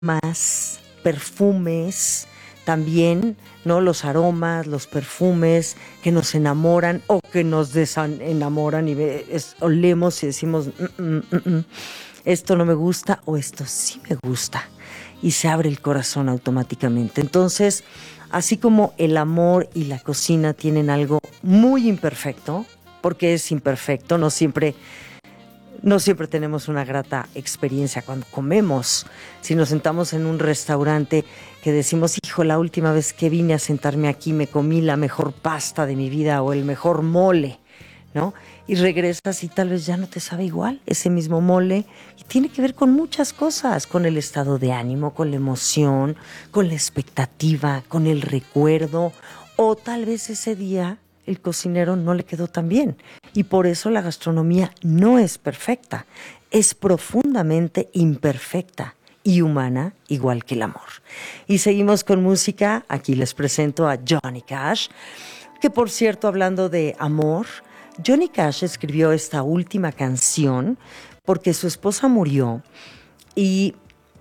aromas, perfumes, también, ¿no? Los aromas, los perfumes que nos enamoran o que nos desenamoran y olemos y decimos, esto no me gusta o esto sí me gusta. Y se abre el corazón automáticamente. Entonces, así como el amor y la cocina tienen algo muy imperfecto, porque es imperfecto, no siempre tenemos una grata experiencia cuando comemos. Si nos sentamos en un restaurante que decimos, hijo, la última vez que vine a sentarme aquí me comí la mejor pasta de mi vida o el mejor mole, ¿no? Y regresas y tal vez ya no te sabe igual ese mismo mole. Y tiene que ver con muchas cosas, con el estado de ánimo, con la emoción, con la expectativa, con el recuerdo. O tal vez ese día el cocinero no le quedó tan bien. Y por eso la gastronomía no es perfecta, es profundamente imperfecta y humana, igual que el amor. Y seguimos con música. Aquí les presento a Johnny Cash, que por cierto, hablando de amor, Johnny Cash escribió esta última canción porque su esposa murió y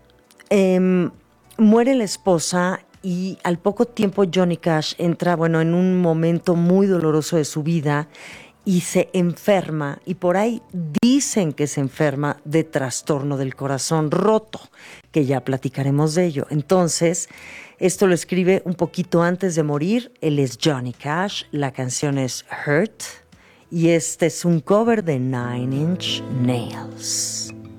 muere la esposa y al poco tiempo Johnny Cash entra, bueno, en un momento muy doloroso de su vida y se enferma, y por ahí dicen que se enferma de trastorno del corazón roto, que ya platicaremos de ello. Entonces, esto lo escribe un poquito antes de morir. Él es Johnny Cash, la canción es Hurt, y este es un cover de Nine Inch Nails.